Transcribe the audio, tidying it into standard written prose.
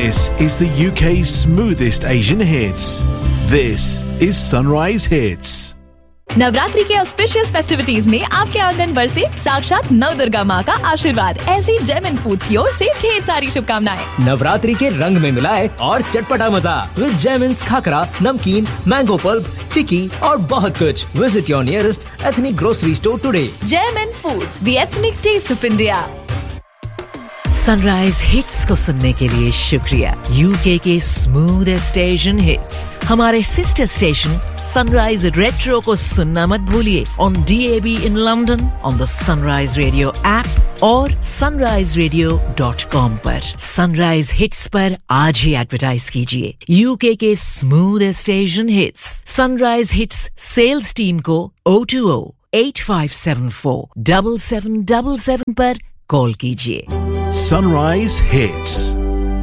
This is the UK's smoothest Asian hits. This is Sunrise Hits. Navratri के auspicious festivities में आपके आंगन बरसे साक्षात नवदुर्गा माँ का आशीर्वाद। ऐसी जेमिन फूड्स की ओर से ढेर सारी शुभकामनाएं। नवरात्रि के रंग में मिलाए और चटपटा मजा विद जेमिन्स खाकरा, नमकीन, मैंगो पल्प, चिक्की और बहुत कुछ। Visit your nearest ethnic grocery store today. जेमिन foods, the ethnic test of India. Sunrise hits को सुनने के लिए शुक्रिया। यूके के स्मूथेस्ट एशियन हिट्स हमारे सिस्टर स्टेशन सनराइज रेट्रो को सुनना मत भूलिए on DAB in London, on the sunrise radio app और sunriseradio.com पर। सनराइज हिट्स पर आज ही एडवर्टाइज कीजिए। यूके के smoothest Asian hits sunrise hits sales team को 020-8574-7777 पर कॉल कीजिए। Sunrise Hits.